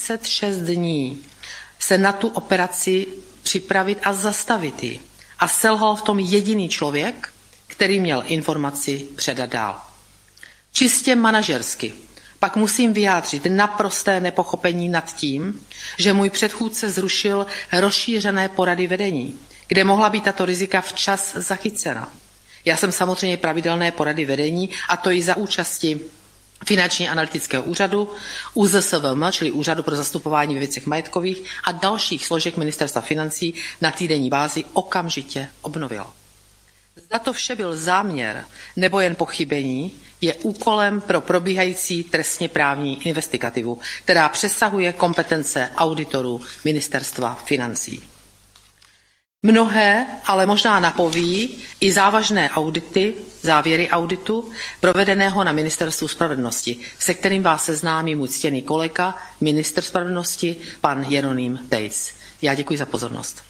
36 dní se na tu operaci připravit a zastavit ji. A selhal v tom jediný člověk, který měl informaci předat dál. Čistě manažersky pak musím vyjádřit naprosté nepochopení nad tím, že můj předchůdce zrušil rozšířené porady vedení, kde mohla být tato rizika včas zachycena. Já jsem samozřejmě pravidelné porady vedení, a to i za účasti Finanční analytického úřadu, ÚZSVM, čili Úřadu pro zastupování ve věcech majetkových a dalších složek Ministerstva financí na týdenní bázi okamžitě obnovila. Zda to vše byl záměr nebo jen pochybení, je úkolem pro probíhající trestně právní investigativu, která přesahuje kompetence auditorů Ministerstva financí. Mnohé, ale možná napoví i závažné audity, závěry auditu provedeného na Ministerstvu spravedlnosti, se kterým vás seznámí můj ctěný kolega, ministr spravedlnosti, pan Jeroným Tejc. Já děkuji za pozornost.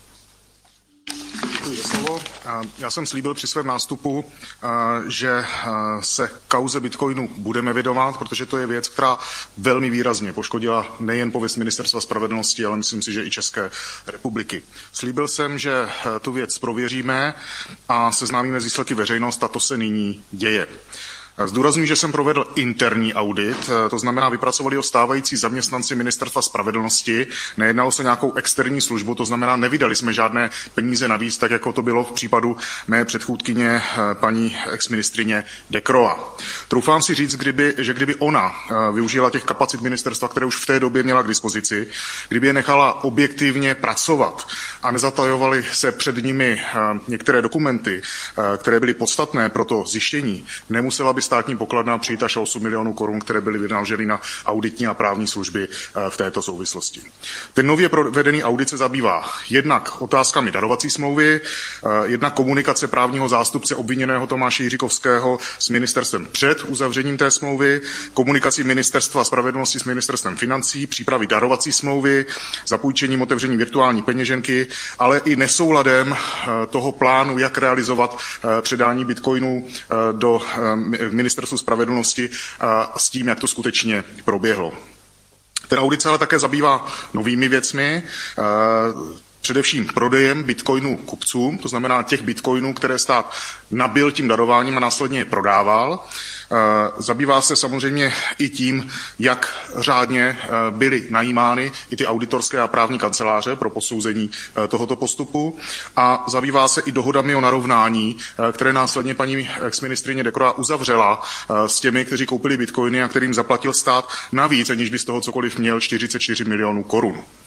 Děkuji za slovo. Já jsem slíbil při svém nástupu, že se kauze bitcoinu budeme věnovat, protože to je věc, která velmi výrazně poškodila nejen pověst Ministerstva spravedlnosti, ale myslím si, že i České republiky. Slíbil jsem, že tu věc prověříme a seznámíme s výsledky veřejnost, a to se nyní děje. Zdůrazňuji, že jsem provedl interní audit, to znamená, vypracovali ho stávající zaměstnanci Ministerstva spravedlnosti, nejednalo se nějakou externí službu, to znamená, nevydali jsme žádné peníze navíc, tak jako to bylo v případu mé předchůdkyně paní exministrině Decroix. Troufám si říct, že kdyby ona využila těch kapacit ministerstva, které už v té době měla k dispozici, kdyby je nechala objektivně pracovat a nezatajovaly se před nimi některé dokumenty, které byly podstatné pro to zjištění, nemusela by státní pokladna přijít až 8 milionů korun, které byly vynaloženy na auditní a právní služby v této souvislosti. Ten nově provedený audit se zabývá jednak otázkami darovací smlouvy, jednak komunikace právního zástupce obviněného Tomáše Jiříkovského s ministerstvem před uzavřením té smlouvy, komunikací Ministerstva spravedlnosti s Ministerstvem financí, přípravy darovací smlouvy, zapůjčením otevření virtuální peněženky, ale i nesouladem toho plánu, jak realizovat předání bitcoinů do Ministerstvu spravedlnosti s tím, jak to skutečně proběhlo. Ten audit se ale také zabývá novými věcmi, především prodejem bitcoinů kupcům, to znamená těch bitcoinů, které stát nabyl tím darováním a následně je prodával. Zabývá se samozřejmě i tím, jak řádně byly najímány i ty auditorské a právní kanceláře pro posouzení tohoto postupu a zabývá se i dohodami o narovnání, které následně paní exministryně Decroix uzavřela s těmi, kteří koupili bitcoiny a kterým zaplatil stát navíc, aniž by z toho cokoliv měl, 44 milionů korun.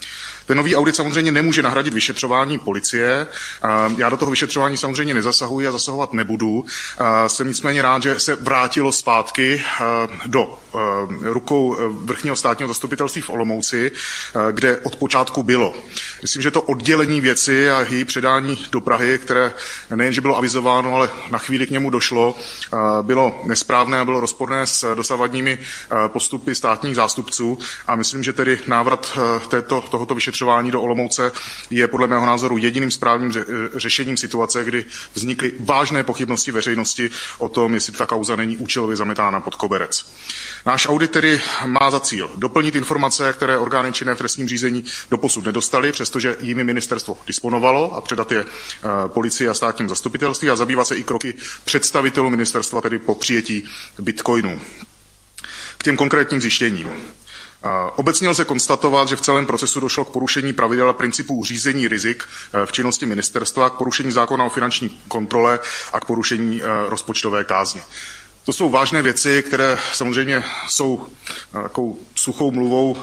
Ten nový audit samozřejmě nemůže nahradit vyšetřování policie. Já do toho vyšetřování samozřejmě nezasahuji a zasahovat nebudu. Jsem nicméně rád, že se vrátilo zpátky do rukou vrchního státního zastupitelství v Olomouci, kde od počátku bylo. Myslím, že to oddělení věci a její předání do Prahy, které nejenže bylo avizováno, ale na chvíli k němu došlo, bylo nesprávné a bylo rozporné s dosavadními postupy státních zástupců a myslím, že tedy návrat tohoto vyšetřování do Olomouce je podle mého názoru jediným správným řešením situace, kdy vznikly vážné pochybnosti veřejnosti o tom, jestli ta kauza není účelově zametána pod koberec. Náš audit tedy má za cíl doplnit informace, které orgány činné v trestním řízení doposud nedostaly, přestože jimi ministerstvo disponovalo, a předat je policii a státním zastupitelství a zabývat se i kroky představitelů ministerstva, tedy po přijetí bitcoinu. K těm konkrétním zjištěním. Obecně lze konstatovat, že v celém procesu došlo k porušení pravidel a principů řízení rizik v činnosti ministerstva, k porušení zákona o finanční kontrole a k porušení rozpočtové kázně. To jsou vážné věci, které samozřejmě jsou takovou suchou mluvou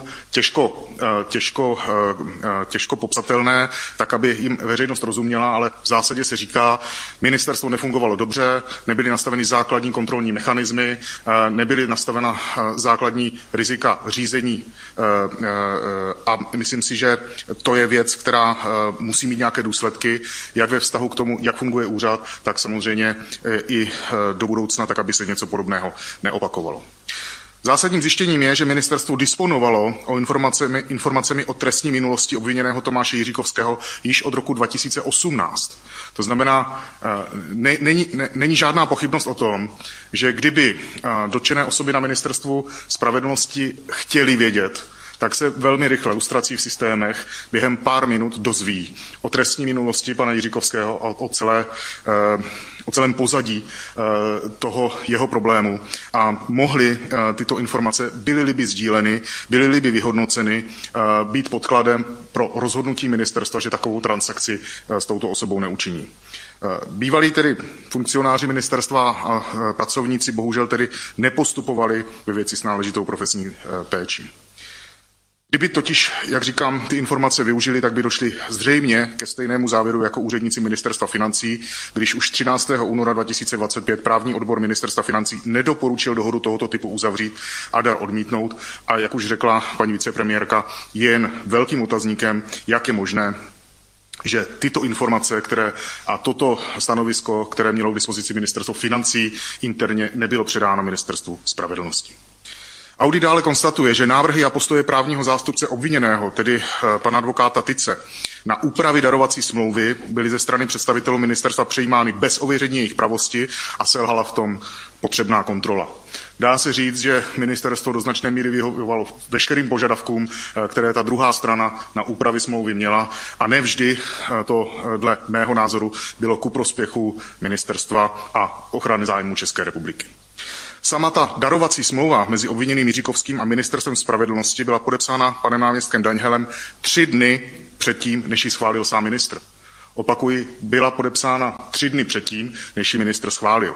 těžko popsatelné, tak aby jim veřejnost rozuměla, ale v zásadě se říká, ministerstvo nefungovalo dobře, nebyly nastaveny základní kontrolní mechanismy, nebyly nastavena základní rizika řízení a myslím si, že to je věc, která musí mít nějaké důsledky, jak ve vztahu k tomu, jak funguje úřad, tak samozřejmě i do budoucna, tak aby se něco podobného neopakovalo. Zásadním zjištěním je, že ministerstvo disponovalo informacemi o trestní minulosti obviněného Tomáše Jiříkovského již od roku 2018. To znamená, není žádná pochybnost o tom, že kdyby dotčené osoby na ministerstvu spravedlnosti chtěli vědět, tak se velmi rychle lustrací v systémech během pár minut dozví o trestní minulosti pana Jiříkovského a o celém pozadí toho jeho problému a mohly tyto informace, byly-li by sdíleny, byly-li by vyhodnoceny, být podkladem pro rozhodnutí ministerstva, že takovou transakci s touto osobou neučiní. Bývalí tedy funkcionáři ministerstva a pracovníci bohužel tedy nepostupovali ve věci s náležitou profesní péčí. Kdyby totiž, jak říkám, ty informace využili, tak by došli zřejmě ke stejnému závěru jako úředníci ministerstva financí, když už 13. února 2025 právní odbor ministerstva financí nedoporučil dohodu tohoto typu uzavřít a dar odmítnout. A jak už řekla paní vicepremiérka, je jen velkým otazníkem, jak je možné, že tyto informace, a toto stanovisko, které mělo k dispozici ministerstvo financí, interně nebylo předáno ministerstvu spravedlnosti. Audit dále konstatuje, že návrhy a postoje právního zástupce obviněného, tedy pana advokáta Tyce, na úpravy darovací smlouvy byly ze strany představitelů ministerstva přejímány bez ověření jejich pravosti a selhala v tom potřebná kontrola. Dá se říct, že ministerstvo do značné míry vyhovovalo veškerým požadavkům, které ta druhá strana na úpravy smlouvy měla a nevždy to dle mého názoru bylo ku prospěchu ministerstva a ochrany zájmů České republiky. Sama ta darovací smlouva mezi obviněným Jiříkovským a ministerstvem spravedlnosti byla podepsána panem náměstkem Daňhelem 3 dny předtím, než ji schválil sám ministr. Opakuji, byla podepsána 3 dny předtím, než ji ministr schválil.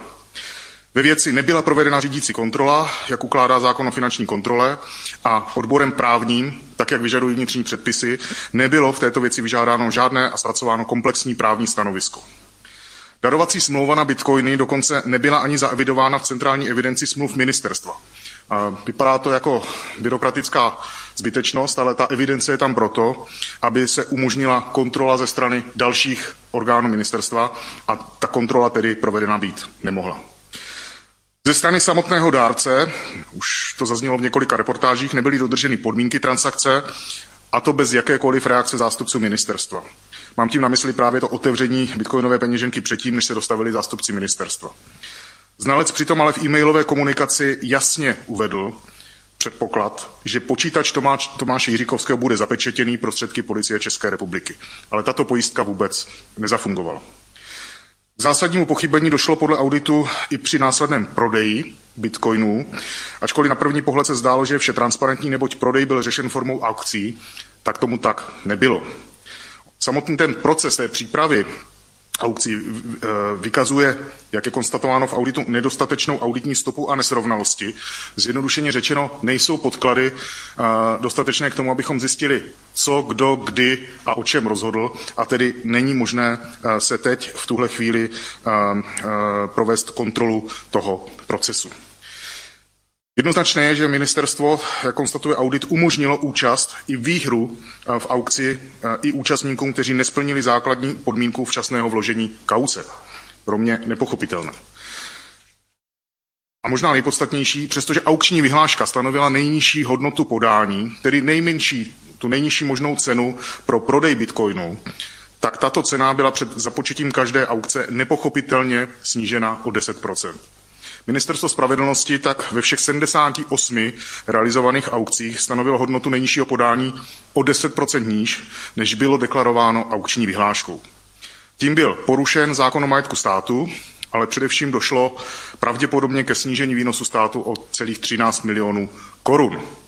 Ve věci nebyla provedena řídící kontrola, jak ukládá zákon o finanční kontrole, a odborem právním, tak jak vyžadují vnitřní předpisy, nebylo v této věci vyžádáno žádné a zpracováno komplexní právní stanovisko. Darovací smlouva na bitcoiny dokonce nebyla ani zaevidována v centrální evidenci smluv ministerstva. Vypadá to jako byrokratická zbytečnost, ale ta evidence je tam proto, aby se umožnila kontrola ze strany dalších orgánů ministerstva a ta kontrola tedy provedena být nemohla. Ze strany samotného dárce, už to zaznělo v několika reportážích, nebyly dodrženy podmínky transakce, a to bez jakékoliv reakce zástupců ministerstva. Mám tím na mysli právě to otevření bitcoinové peněženky předtím, než se dostavili zástupci ministerstva. Znalec přitom ale v e-mailové komunikaci jasně uvedl předpoklad, že počítač Tomáše Jiříkovského bude zapečetěný prostředky Policie České republiky. Ale tato pojistka vůbec nezafungovala. K zásadnímu pochybení došlo podle auditu i při následném prodeji bitcoinů, ačkoliv na první pohled se zdálo, že je vše transparentní, neboť prodej byl řešen formou aukcí, tak tomu tak nebylo. Samotný ten proces té přípravy aukcí vykazuje, jak je konstatováno v auditu, nedostatečnou auditní stopu a nesrovnalosti. Zjednodušeně řečeno, nejsou podklady dostatečné k tomu, abychom zjistili, co, kdo, kdy a o čem rozhodl, a tedy není možné se teď v tuhle chvíli provést kontrolu toho procesu. Jednoznačné je, že ministerstvo, jak konstatuje audit, umožnilo účast i výhru v aukci i účastníkům, kteří nesplnili základní podmínku včasného vložení kauce. Pro mě nepochopitelné. A možná nejpodstatnější, přestože aukční vyhláška stanovila nejnižší hodnotu podání, tedy tu nejnižší možnou cenu pro prodej bitcoinu, tak tato cena byla před započetím každé aukce nepochopitelně snížena o 10%. Ministerstvo spravedlnosti tak ve všech 78 realizovaných aukcích stanovilo hodnotu nejnižšího podání o 10% níž, než bylo deklarováno aukční vyhláškou. Tím byl porušen zákon o majetku státu, ale především došlo pravděpodobně ke snížení výnosu státu o celých 13 milionů korun.